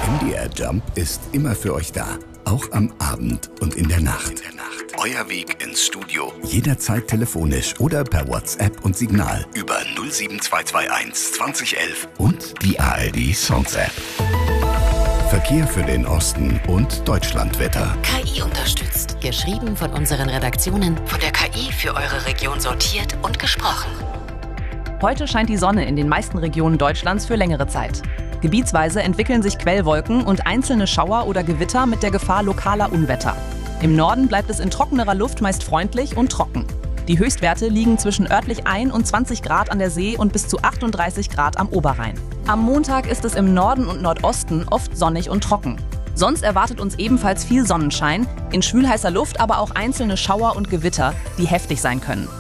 MDR Jump ist immer für euch da. Auch am Abend und in der Nacht. Euer Weg ins Studio. Jederzeit telefonisch oder per WhatsApp und Signal. Über 07221 2011 und die ARD Songs App. Verkehr für den Osten und Deutschlandwetter. KI unterstützt. Geschrieben von unseren Redaktionen. Von der KI für eure Region sortiert und gesprochen. Heute scheint die Sonne in den meisten Regionen Deutschlands für längere Zeit. Gebietsweise entwickeln sich Quellwolken und einzelne Schauer oder Gewitter mit der Gefahr lokaler Unwetter. Im Norden bleibt es in trockenerer Luft meist freundlich und trocken. Die Höchstwerte liegen zwischen örtlich 1 und 20 Grad an der See und bis zu 38 Grad am Oberrhein. Am Montag ist es im Norden und Nordosten oft sonnig und trocken. Sonst erwartet uns ebenfalls viel Sonnenschein, in schwülheißer Luft aber auch einzelne Schauer und Gewitter, die heftig sein können.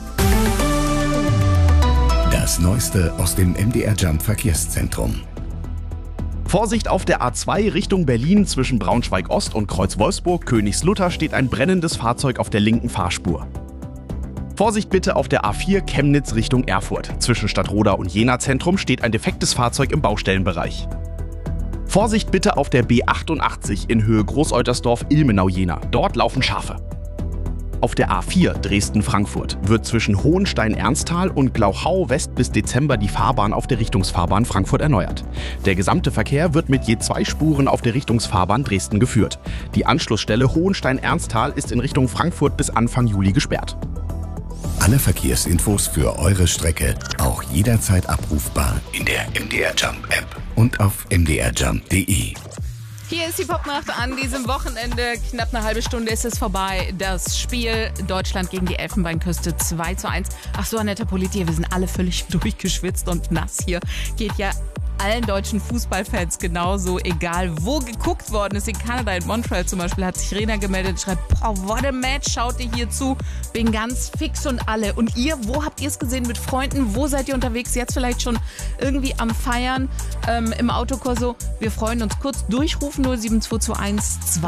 Das Neueste aus dem MDR Jump Verkehrszentrum. Vorsicht auf der A2 Richtung Berlin zwischen Braunschweig-Ost und Kreuz-Wolfsburg-Königslutter steht ein brennendes Fahrzeug auf der linken Fahrspur. Vorsicht bitte auf der A4 Chemnitz Richtung Erfurt. Zwischen Stadtroda und Jena-Zentrum steht ein defektes Fahrzeug im Baustellenbereich. Vorsicht bitte auf der B88 in Höhe Großeutersdorf-Ilmenau-Jena. Dort laufen Schafe. Auf der A4 Dresden-Frankfurt wird zwischen Hohenstein-Ernsthal und Glauchau West bis Dezember die Fahrbahn auf der Richtungsfahrbahn Frankfurt erneuert. Der gesamte Verkehr wird mit je 2 Spuren auf der Richtungsfahrbahn Dresden geführt. Die Anschlussstelle Hohenstein-Ernsthal ist in Richtung Frankfurt bis Anfang Juli gesperrt. Alle Verkehrsinfos für eure Strecke auch jederzeit abrufbar in der MDR Jump App und auf mdrjump.de. Hier ist die Popnacht an diesem Wochenende. Knapp eine halbe Stunde ist es vorbei. Das Spiel Deutschland gegen die Elfenbeinküste 2:1. Ach so, Annette Politi, wir sind alle völlig durchgeschwitzt und nass hier. Geht ja allen deutschen Fußballfans genauso, egal wo geguckt worden ist. In Kanada, in Montreal zum Beispiel, hat sich Rena gemeldet und schreibt, boah, what a match, schaut ihr hier zu. Bin ganz fix und alle. Und ihr, wo habt ihr es gesehen mit Freunden? Wo seid ihr unterwegs? Jetzt vielleicht schon irgendwie am Feiern im Autokorso. Wir freuen uns. Kurz durchrufen 07221